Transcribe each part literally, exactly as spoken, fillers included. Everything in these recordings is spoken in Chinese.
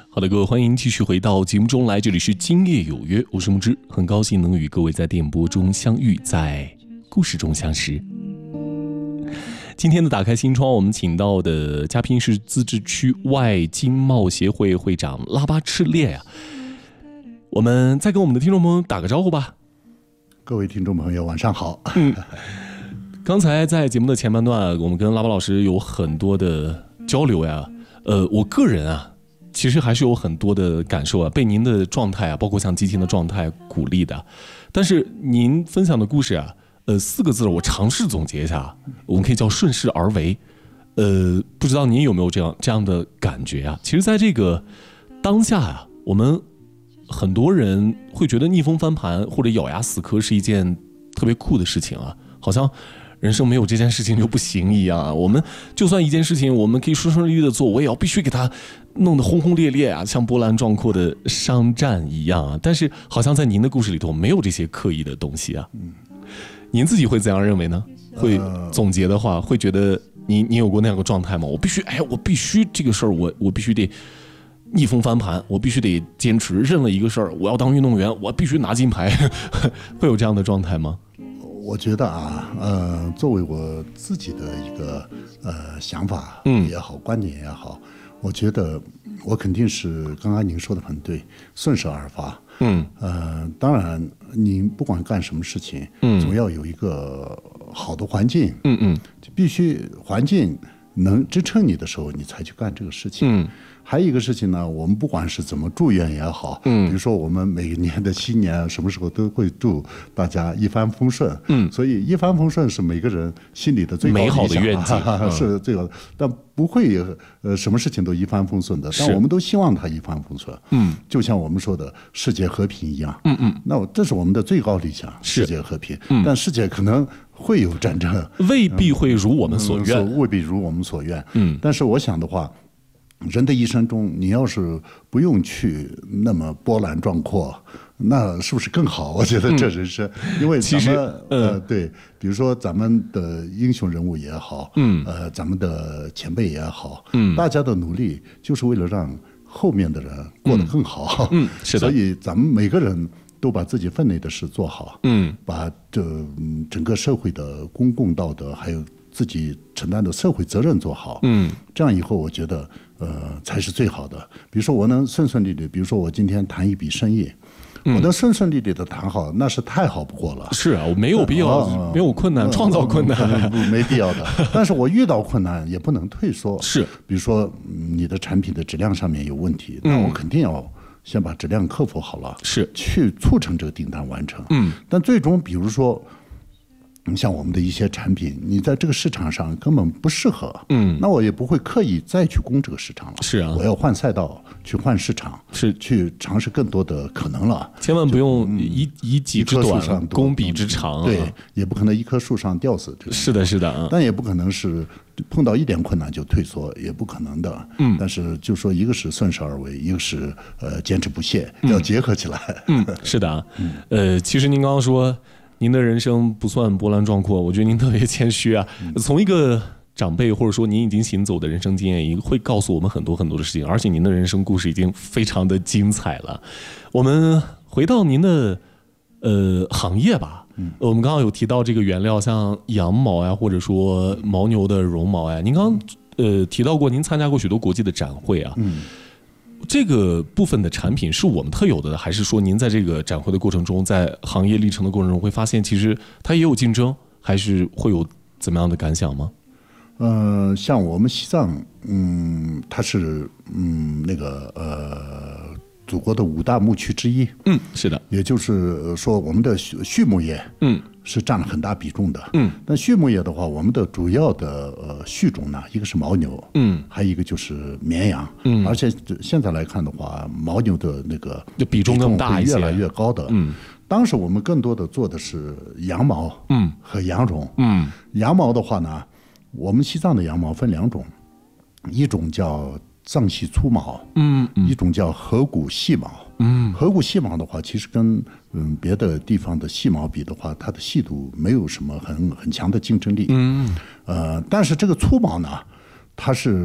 好的，各位欢迎继续回到节目中来，这里是今夜有约，我是木之，很高兴能与各位在电波中相遇，在故事中相识。今天的打开心窗，我们请到的嘉宾是自治区外经贸协会会长拉巴赤烈呀、啊。我们再跟我们的听众朋友打个招呼吧。 各位听众朋友，晚上好。 嗯，刚才在节目的前半段，我们跟拉巴老师有很多的交流呀。呃，我个人啊。其实还是有很多的感受啊，被您的状态啊，包括像激情的状态鼓励的。但是您分享的故事啊，呃，四个字我尝试总结一下，我们可以叫顺势而为。呃，不知道您有没有这样这样的感觉啊？其实，在这个当下啊，我们很多人会觉得逆风翻盘或者咬牙死磕是一件特别酷的事情啊，好像人生没有这件事情就不行一样啊。我们就算一件事情，我们可以顺顺利利的做，我也要必须给它弄得轰轰烈烈啊，像波澜壮阔的商战一样啊。但是好像在您的故事里头没有这些刻意的东西啊。嗯，您自己会怎样认为呢？会总结的话，会觉得你你有过那样的状态吗？我必须，哎，我必须这个事儿，我我必须得逆风翻盘，我必须得坚持，认了一个事儿，我要当运动员，我必须拿金牌，会有这样的状态吗？ 我觉得啊，呃，作为我自己的一个呃想法也好，嗯、观点也好，我觉得我肯定是刚刚您说的很对，顺势而发。嗯，呃，当然，您不管干什么事情，嗯，总要有一个好的环境。嗯嗯，就必须环境能支撑你的时候，你才去干这个事情。嗯。还有一个事情呢，我们不管是怎么祝愿也好，嗯，比如说我们每年的新年什么时候都会祝大家一帆风顺，嗯，所以一帆风顺是每个人心里的最高理想， 美好的愿景， 哈哈是最高的，但不会呃什么事情都一帆风顺的，但我们都希望它一帆风顺，嗯，就像我们说的世界和平一样，嗯嗯，那这是我们的最高理想，世界和平，嗯，但世界可能会有战争， 未必会如我们所愿， 嗯、未必如我们所愿，嗯，但是我想的话。人的一生中，你要是不用去那么波澜壮阔，那是不是更好？我觉得这人生，嗯、因为咱们呃，呃，对，比如说咱们的英雄人物也好，嗯，呃，咱们的前辈也好，嗯，大家的努力就是为了让后面的人过得更好，嗯，嗯是的，所以咱们每个人都把自己分内的事做好，嗯，把这整个社会的公共道德还有自己承担的社会责任做好，嗯，这样以后我觉得。呃，才是最好的。比如说，我能顺顺利利，比如说我今天谈一笔生意，嗯、我能顺顺利利的谈好，那是太好不过了。 是啊，我没有必要，呃、没有困难，呃、创造困难， 不没必要的。但是我遇到困难也不能退缩。 是， 比如说你的产品的质量上面有问题，嗯、那我肯定要先把质量克服好了， 是去促成这个订单完成。嗯，但最终，比如说。像我们的一些产品，你在这个市场上根本不适合，嗯，那我也不会刻意再去攻这个市场了。 是啊， 我要换赛道，去换市场， 是去尝试更多的可能了。 千万不用以以己之短攻彼之长， 对，也不可能一棵树上吊死。 是的，是的， 但也不可能是碰到一点困难就退缩，也不可能的。嗯，但是就说一个是顺势而为，一个是呃坚持不懈，要结合起来。 嗯，是的啊，呃，其实您刚刚说。您的人生不算波澜壮阔，我觉得您特别谦虚啊。从一个长辈或者说您已经行走的人生经验，也会告诉我们很多很多的事情，而且您的人生故事已经非常的精彩了。我们回到您的呃行业吧，嗯，我们刚刚有提到这个原料，像羊毛呀，或者说牦牛的绒毛呀，您刚刚呃提到过，您参加过许多国际的展会啊，嗯。这个部分的产品是我们特有的，还是说您在这个展会的过程中，在行业历程的过程中会发现，其实它也有竞争，还是会有怎么样的感想吗？ 呃，像我们西藏，嗯，它是嗯那个呃祖国的五大牧区之一，嗯，是的，也就是说我们的畜畜牧业，嗯。是占了很大比重的，嗯，但畜牧业的话，我们的主要的呃畜种呢，一个是牦牛，嗯，还有一个就是绵羊，嗯，而且现在来看的话，牦牛的那个比重更大一些， 越来越高的，嗯，当时我们更多的做的是羊毛，嗯，和羊绒，嗯，羊毛的话呢，我们西藏的羊毛分两种，一种叫藏系粗毛，嗯，一种叫河谷细毛。嗯，河谷细毛的话，其实跟嗯别的地方的细毛比的话，它的细度没有什么很很强的竞争力。嗯，呃，但是这个粗毛呢，它是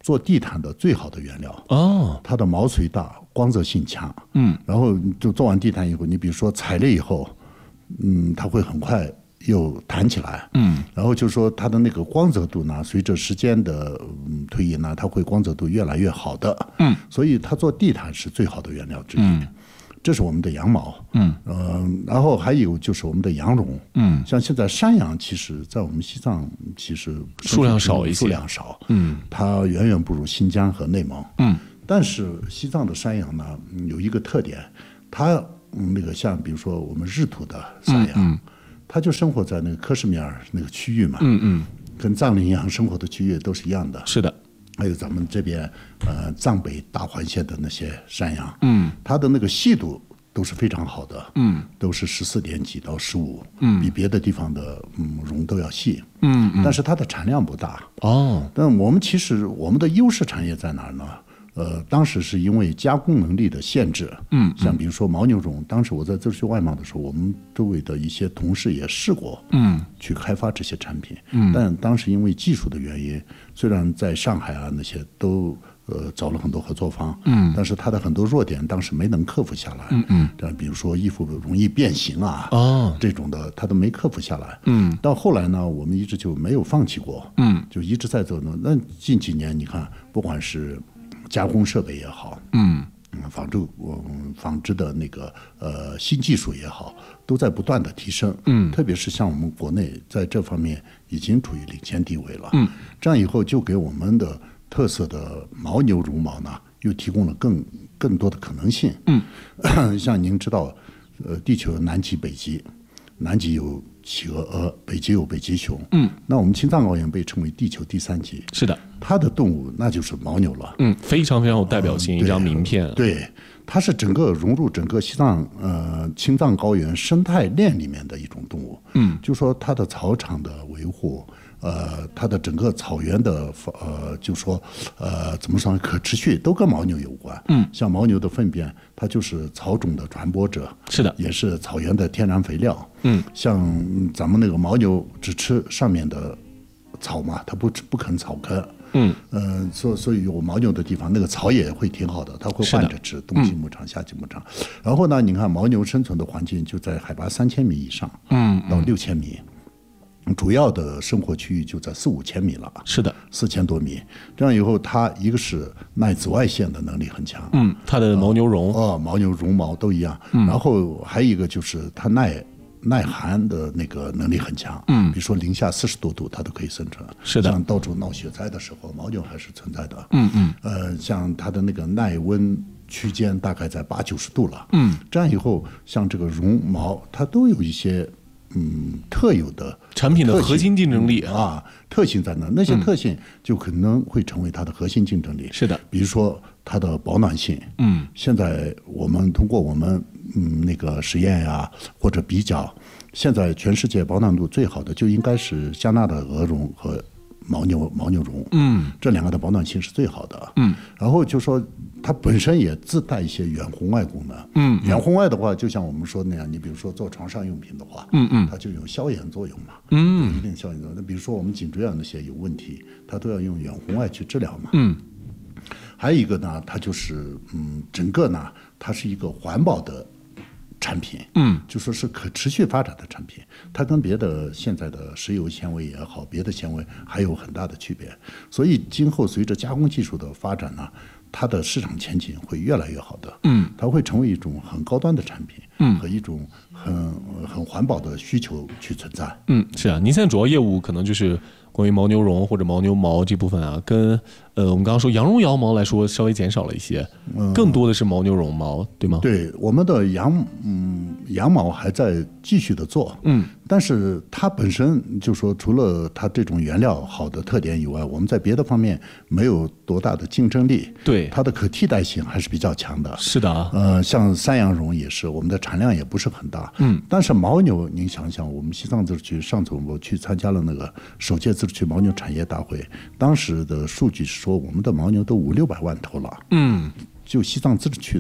做地毯的最好的原料哦， 它的毛髓大，光泽性强， 嗯， 然后就做完地毯以后，你比如说踩了以后，嗯，它会很快又弹起来， 嗯， 然后就说它的那个光泽度呢，随着时间的、嗯、推移呢，它会光泽度越来越好的， 嗯， 所以它做地毯是最好的原料之一。 嗯， 这是我们的羊毛， 嗯， 呃，然后还有就是我们的羊绒， 嗯， 像现在山羊，其实在我们西藏其实数量少一些， 数量少， 嗯， 它远远不如新疆和内蒙， 嗯， 但是西藏的山羊呢，有一个特点，它、嗯、那个像比如说我们日土的山羊， 嗯嗯、 它就生活在那个克什米尔那个区域嘛， 嗯嗯， 跟藏羚羊生活的区域都是一样的， 是的。 还有咱们这边呃藏北大环线的那些山羊， 嗯， 它的那个细度都是非常好的， 嗯， 都是十四点几到十五，嗯，比别的地方的嗯绒都要细， 嗯嗯， 但是它的产量不大， 哦， 但我们其实我们的优势产业在哪儿呢？呃，当时是因为加工能力的限制， 嗯， 像比如说牦牛绒，当时我在自治区外贸的时候，我们周围的一些同事也试过， 嗯， 去开发这些产品， 嗯， 但当时因为技术的原因，虽然在上海啊那些都呃找了很多合作方， 嗯， 但是它的很多弱点当时没能克服下来， 嗯嗯， 这样比如说衣服容易变形啊， 哦， 这种的它都没克服下来， 嗯， 到后来呢，我们一直就没有放弃过， 嗯， 就一直在做呢。那近几年你看，不管是加工设备也好， 嗯， 纺织嗯纺织的那个呃新技术也好，都在不断的提升， 嗯， 特别是像我们国内在这方面已经处于领先地位了， 嗯， 这样以后就给我们的特色的牦牛绒毛呢，又提供了更更多的可能性，嗯，像您知道，呃，地球南极、北极，南极有企鹅鹅，北极有北极熊， 嗯， 那我们青藏高原被称为地球第三极， 是的， 它的动物那就是牦牛了， 嗯，非常非常有代表性， 嗯、 一张名片， 对，它是整个融入整个西藏呃青藏高原生态链里面的一种动物， 嗯， 就说它的草场的维护。呃，它的整个草原的呃，就说呃，怎么说可持续都跟牦牛有关。 嗯， 像牦牛的粪便，它就是草种的传播者， 是的， 也是草原的天然肥料。 嗯， 像咱们那个牦牛只吃上面的草嘛，它不吃不啃草根。 嗯， 呃，所所以有牦牛的地方，那个草也会挺好的，它会换着吃，冬季牧场、夏季牧场。然后呢，你看牦牛生存的环境就在海拔三千米以上， 嗯， 到六千米。主要的生活区域就在四五千米了， 是的， 四千多米。这样以后，它一个是耐紫外线的能力很强， 嗯，它的牦牛绒， 哦，牦牛绒毛都一样。嗯、然后还有一个就是它耐耐寒的那个能力很强， 嗯， 比如说零下四十多度它都可以生存。 是的， 像到处闹雪灾的时候，牦牛还是存在的。 嗯嗯， 呃，像它的那个耐温区间大概在八九十度了。 嗯， 这样以后，像这个绒毛，它都有一些。嗯，特有的产品的核心竞争力啊，特性在那，那些特性就可能会成为它的核心竞争力。 是的， 比如说它的保暖性。 嗯， 现在我们通过我们嗯那个实验呀，或者比较，现在全世界保暖度最好的就应该是加纳的鹅绒和牦牛牦牛绒。 嗯， 这两个的保暖性是最好的。 嗯， 然后就说。它本身也自带一些远红外功能。 嗯， 远红外的话，就像我们说那样，你比如说做床上用品的话， 嗯嗯， 它就有消炎作用嘛。 嗯， 一定消炎作用。那比如说我们颈椎啊那些有问题，它都要用远红外去治疗嘛。 嗯， 还有一个呢，它就是嗯，整个呢，它是一个环保的产品。 嗯， 就说是可持续发展的产品，它跟别的现在的石油纤维也好，别的纤维还有很大的区别。所以今后随着加工技术的发展呢。它的市场前景会越来越好的， 嗯， 它会成为一种很高端的产品， 嗯， 和一种很很环保的需求去存在。 嗯，是啊，您现在主要业务可能就是关于牦牛绒或者牦牛毛这部分啊，跟呃我们刚刚说羊绒羊毛来说稍微减少了一些，嗯，更多的是牦牛绒毛，对吗？ 对，我们的羊嗯羊毛还在继续的做， 嗯， 但是它本身就说除了它这种原料好的特点以外，我们在别的方面没有多大的竞争力， 对， 它的可替代性还是比较强的。 是的啊， 呃，像山羊绒也是，我们的产量也不是很大， 嗯， 但是牦牛，您想想，我们西藏自治区上次我去参加了那个首届自治区牦牛产业大会，当时的数据是说我们的牦牛都五六百万头了， 嗯， 就西藏自治区的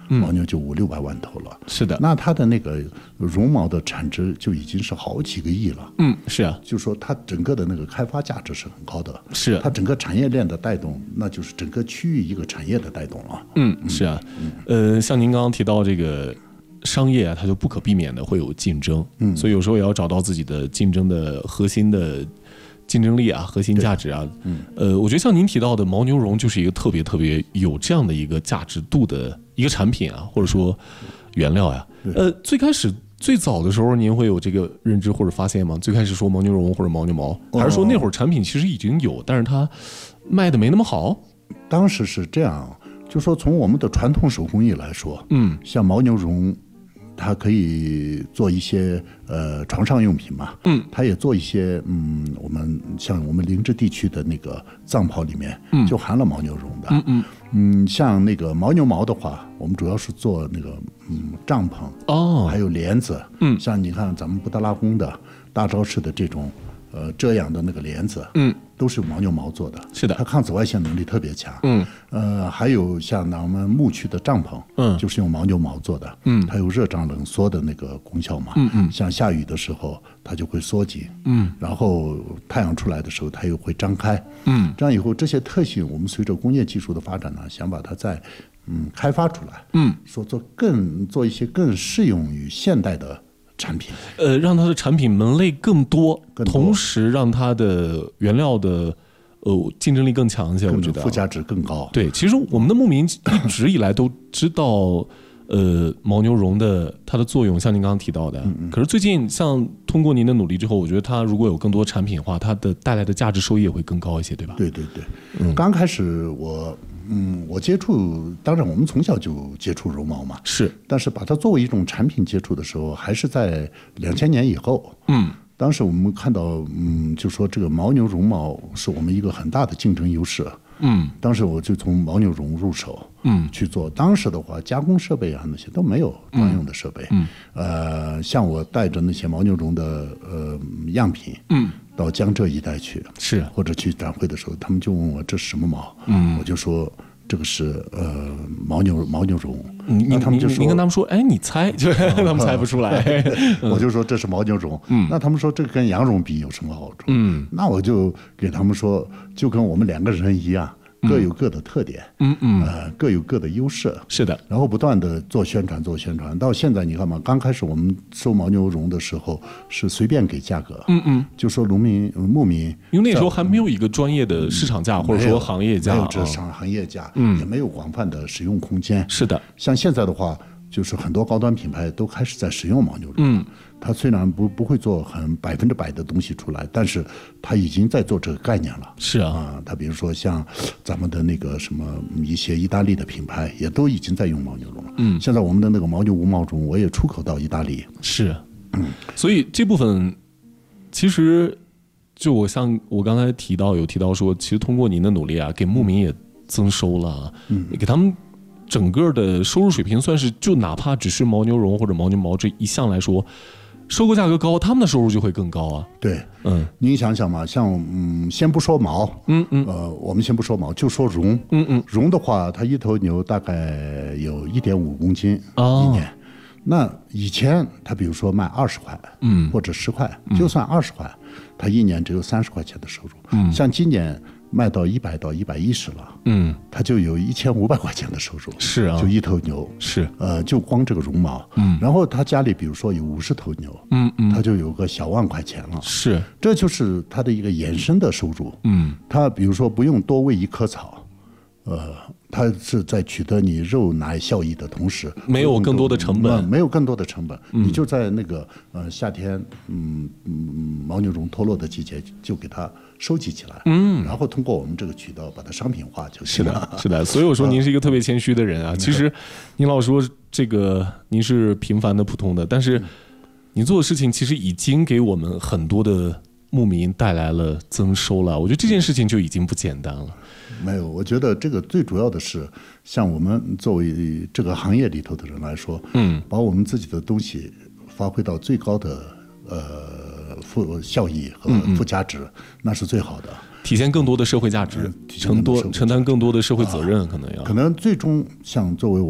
牦牛就五六百万头了。 是的， 那它的那个绒毛的产值就已经是好几个亿了。 嗯，是啊， 就说它整个的那个开发价值是很高的。 是它整个产业链的带动，那就是整个区域一个产业的带动了。 嗯，是啊，呃，像您刚刚提到这个。商业啊，它就不可避免的会有竞争，嗯，所以有时候也要找到自己的竞争的核心的竞争力啊，核心价值啊，嗯，呃，我觉得像您提到的牦牛绒就是一个特别特别有这样的一个价值度的一个产品啊，或者说原料呀、啊，呃，最开始最早的时候您会有这个认知或者发现吗？最开始说牦牛绒或者牦牛毛，还是说那会儿产品其实已经有，但是它卖的没那么好？ 当时是这样，就说从我们的传统手工艺来说，嗯，像牦牛绒。它可以做一些呃床上用品嘛，嗯，它也做一些嗯，我们像我们林芝地区的那个藏袍里面，嗯，就含了牦牛绒的，嗯嗯嗯，像那个牦牛毛的话，我们主要是做那个嗯帐篷哦，还有帘子，嗯，像你看咱们布达拉宫的大昭式的这种呃遮阳的那个帘子，嗯。都是牦牛毛做的， 是的， 它抗紫外线能力特别强。嗯，呃，还有像咱们牧区的帐篷，嗯，就是用牦牛毛做的，嗯，它有热胀冷缩的那个功效嘛，嗯嗯，像下雨的时候它就会缩紧，嗯，然后太阳出来的时候它又会张开，嗯，这样以后这些特性我们随着工业技术的发展呢，想把它再嗯开发出来，嗯，说做更做一些更适用于现代的。产品， 呃，让它的产品门类更多，更多同时让它的原料的呃竞争力更强一些，我觉得附加值更高。 对，其实我们的牧民一直以来都知道，呃，牦牛绒的它的作用，像您刚刚提到的。嗯嗯可是最近像通过您的努力之后，我觉得它如果有更多产品的话，它的带来的价值收益也会更高一些，对吧？ 对对对，嗯，刚开始我。嗯，我接触，当然我们从小就接触绒毛嘛， 是， 但是把它作为一种产品接触的时候，还是在两千年以后。嗯，当时我们看到，嗯，就说这个牦牛绒毛是我们一个很大的竞争优势。嗯，当时我就从牦牛绒入手，嗯，去做。当时的话，加工设备啊那些都没有专用的设备。嗯，呃，像我带着那些牦牛绒的呃样品，嗯，到江浙一带去， 是或者去展会的时候，他们就问我这是什么毛，嗯，我就说。这个是呃牦牛牦牛绒， 那他们就说，您跟他们说，哎，你猜，就他们猜不出来， 我就说这是牦牛绒，嗯，那他们说这个跟羊绒比有什么好处？嗯，那我就给他们说，就跟我们两个人一样。各有各的特点，嗯嗯，呃，各有各的优势， 是的。 然后不断的做宣传，做宣传，到现在你看嘛，刚开始我们收牦牛绒的时候是随便给价格，嗯嗯，就说农民、牧民， 因为那时候还没有一个专业的市场价，嗯、或者说行业价， 没有这上行业价，嗯，也没有广泛的使用空间。 是的， 像现在的话，就是很多高端品牌都开始在使用牦牛绒，嗯。它虽然不不会做很百分之百的东西出来，但是它已经在做这个概念了。 是啊， 啊，它比如说像咱们的那个什么一些意大利的品牌，也都已经在用牦牛绒了。嗯，现在我们的那个牦牛无毛绒，我也出口到意大利。 是，嗯，所以这部分其实就我像我刚才提到有提到说，其实通过您的努力啊，给牧民也增收了，嗯，给他们。整个的收入水平算是，就哪怕只是牦牛绒或者牦牛毛这一项来说，收购价格高，他们的收入就会更高啊。 对，嗯，您想想嘛，像嗯，先不说毛，嗯嗯，呃，我们先不说毛，就说绒，嗯嗯，绒的话，它一头牛大概有一点五公斤一年。哦、那以前它比如说卖二十块，嗯，或者十块，就算二十块，它一年只有三十块钱的收入。嗯，像今年。卖到一百到一百一十了，嗯，它就有一千五百块钱的收入， 是啊， 就一头牛， 是， 呃，就光这个绒毛，嗯，然后他家里比如说有五十头牛，嗯嗯，他就有个小万块钱了， 是， 这就是他的一个衍生的收入，嗯，他比如说不用多喂一棵草，呃，他是在取得你肉奶效益的同时， 没有更多的成本， 没有更多的成本，嗯、你就在那个呃夏天，嗯嗯，牦牛绒脱落的季节就给它。收集起来，嗯，然后通过我们这个渠道把它商品化就行了。 是的，是的。所以我说您是一个特别谦虚的人啊。其实，您老说这个您是平凡的、普通的，但是您做的事情其实已经给我们很多的牧民带来了增收了。我觉得这件事情就已经不简单了。 没有，我觉得这个最主要的是，像我们作为这个行业里头的人来说，嗯，把我们自己的东西发挥到最高的呃。附效益和附加值，嗯嗯那是最好的， 体现更多的社会价值，承多承担更多的社会责任，可能要可能最终像作为我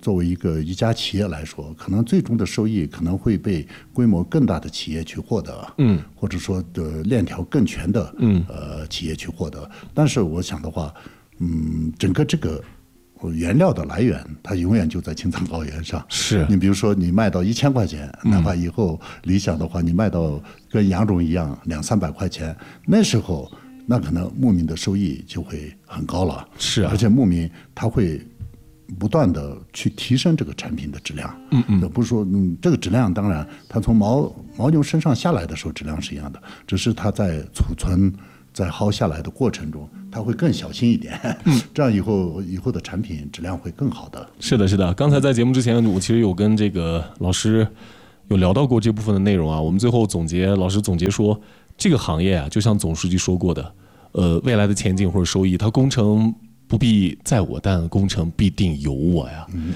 作为一个一家企业来说，可能最终的收益可能会被规模更大的企业去获得，嗯，或者说的链条更全的，嗯，呃，企业去获得。但是我想的话，嗯，整个这个原料的来源，它永远就在青藏高原上。 是你比如说，你卖到一千块钱，哪怕以后理想的话，你卖到跟羊绒一样两三百块钱，那时候那可能牧民的收益就会很高了。 是、啊， 而且牧民他会不断的去提升这个产品的质量。嗯嗯，不是说嗯这个质量，当然它从牦牦牛身上下来的时候质量是一样的，只是它在储存。在薅下来的过程中，它会更小心一点，嗯、这样以后以后的产品质量会更好的。 是的，是的。刚才在节目之前，我其实有跟这个老师有聊到过这部分的内容啊。我们最后总结，老师总结说，这个行业啊，就像总书记说过的，呃，未来的前景或者收益，它工程不必在我，但工程必定有我呀。嗯、